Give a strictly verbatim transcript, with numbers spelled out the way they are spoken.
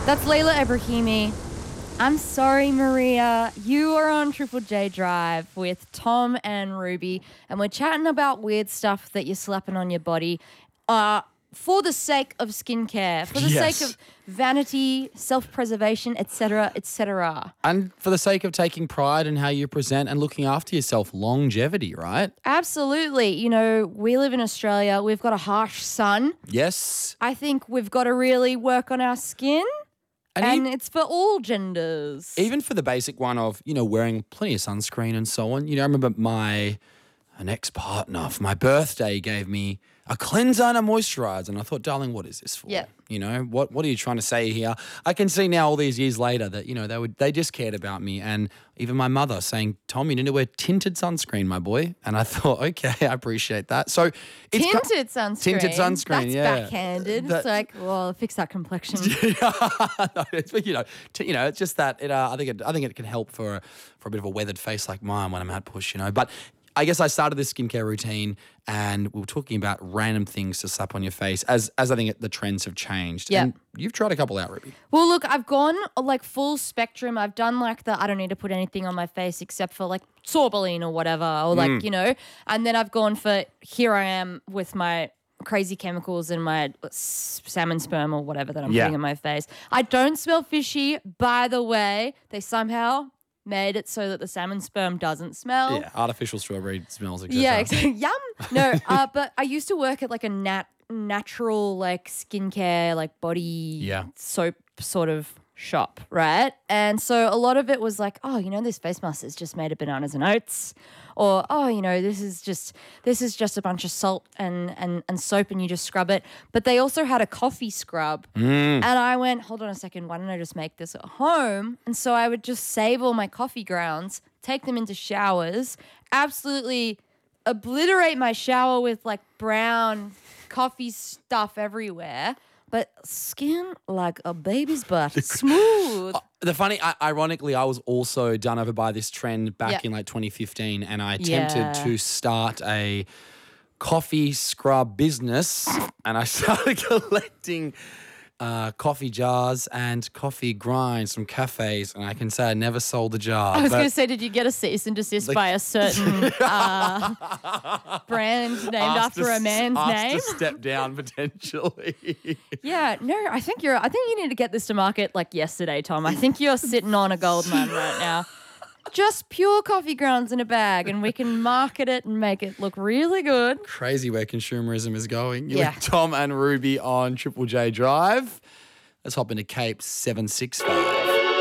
That's Layla Ebrahimi. I'm sorry, Maria. You are on Triple J Drive with Tom and Ruby, and we're chatting about weird stuff that you're slapping on your body uh, for the sake of skincare, for the Yes. sake of vanity, self-preservation, et cetera, et cetera. And for the sake of taking pride in how you present and looking after yourself, longevity, right? Absolutely. You know, we live in Australia. We've got a harsh sun. Yes. I think we've got to really work on our skin. And, And e- it's for all genders. even for the basic one of, you know, wearing plenty of sunscreen and so on. You know, I remember my an ex-partner for my birthday gave me a cleanser and a moisturizer. And I thought, darling, what is this for? Yeah. You know, what what are you trying to say here? I can see now all these years later that, you know, they would they just cared about me. And even my mother saying, Tom, you need to wear tinted sunscreen, my boy. And I thought, okay, I appreciate that. So it's co- Tinted sunscreen. Tinted sunscreen, That's yeah. backhanded. That- It's like, well, fix that complexion. No, it's, you know, t- you know, it's just that it. Uh, I think it. I think it can help for a, for a bit of a weathered face like mine when I'm at push, you know. But I guess I started this skincare routine, and we were talking about random things to slap on your face as as I think it, the trends have changed. Yeah. And you've tried a couple out, Ruby. Well, look, I've gone like full spectrum. I've done like the I don't need to put anything on my face except for like Sorboline or whatever, or like, Mm. you know, and then I've gone for here I am with my crazy chemicals and my s- salmon sperm or whatever that I'm Yeah. putting on my face. I don't smell fishy, by the way. They somehow made it so that the salmon sperm doesn't smell. Yeah, artificial strawberry smells. Et cetera. Yeah, exactly. Yum. No, uh, but I used to work at like a nat natural like skincare, like body Yeah. soap sort of shop, right? And so a lot of it was like, oh, you know, this face mask is just made of bananas and oats, or oh, you know, this is just this is just a bunch of salt and and and soap, and you just scrub it. But they also had a coffee scrub, and I went, hold on a second, why don't I just make this at home? And so I would just save all my coffee grounds, take them into showers, absolutely obliterate my shower with like brown coffee stuff everywhere, but skin like a baby's butt, smooth. The funny, I, ironically, I was also done over by this trend back Yeah. in like twenty fifteen, and I attempted Yeah. to start a coffee scrub business, and I started collecting uh, coffee jars and coffee grinds from cafes, and I can say I never sold a jar. I was but going to say, did you get a cease and desist by a certain uh, brand named asked after to a s- man's asked name? to step down potentially. Yeah, no, I think you're. I think you need to get this to market like yesterday, Tom. I think you're sitting on a gold mine right now. Just pure coffee grounds in a bag, and we can market it and make it look really good. Crazy where consumerism is going. You're Yeah. with Tom and Ruby on Triple J Drive. Let's hop into Cape seven six five.